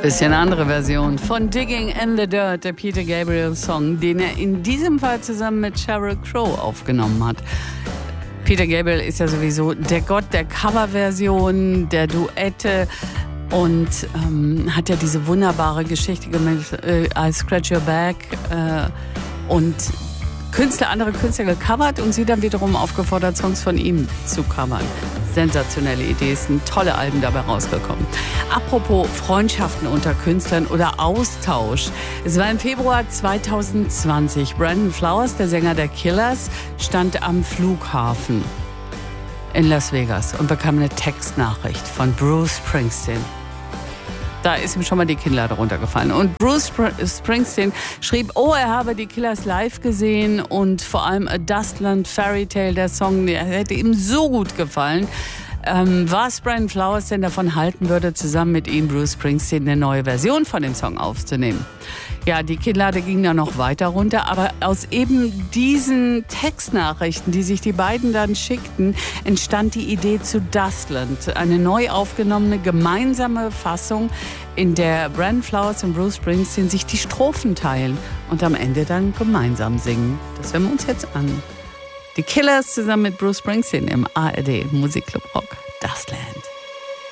Bisschen andere Version von Digging in the Dirt, der Peter Gabriel Song, den er in diesem Fall zusammen mit Sheryl Crow aufgenommen hat. Peter Gabriel ist ja sowieso der Gott der Coverversion, der Duette und hat ja diese wunderbare Geschichte mit I Scratch Your Back und andere Künstler gecovert und sie dann wiederum aufgefordert, Songs von ihm zu covern. Sensationelle Idee, ist ein tolle Alben dabei rausgekommen. Apropos Freundschaften unter Künstlern oder Austausch. Es war im Februar 2020. Brandon Flowers, der Sänger der Killers, stand am Flughafen in Las Vegas und bekam eine Textnachricht von Bruce Springsteen. Da ist ihm schon mal die Kinnlade runtergefallen. Und Bruce Springsteen schrieb, er habe die Killers live gesehen und vor allem A Dustland Fairy Tale, der Song, der hätte ihm so gut gefallen. Was Brandon Flowers denn davon halten würde, zusammen mit ihm, Bruce Springsteen, eine neue Version von dem Song aufzunehmen. Ja, die Kinnlade ging dann noch weiter runter, aber aus eben diesen Textnachrichten, die sich die beiden dann schickten, entstand die Idee zu Dustland, eine neu aufgenommene gemeinsame Fassung, in der Brandon Flowers und Bruce Springsteen sich die Strophen teilen und am Ende dann gemeinsam singen. Das hören wir uns jetzt an. Die Killers zusammen mit Bruce Springsteen im ARD Musikclub Rock. Dustland.